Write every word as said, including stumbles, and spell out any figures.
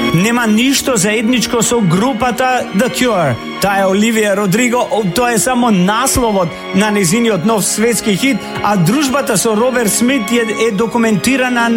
Нема ништо заедничко со групата The Cure. Таа е Оливија Родриго, тоа е само насловот на незиниот нов светски хит, а дружбата со Роберт Смит е, е документирана